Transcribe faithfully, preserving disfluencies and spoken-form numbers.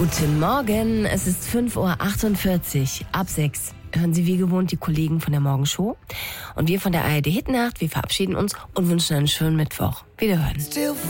Guten Morgen, es ist fünf Uhr achtundvierzig. Ab sechs hören Sie wie gewohnt die Kollegen von der Morgenshow. Und wir von der A R D Hitnacht, wir verabschieden uns und wünschen einen schönen Mittwoch. Wiederhören.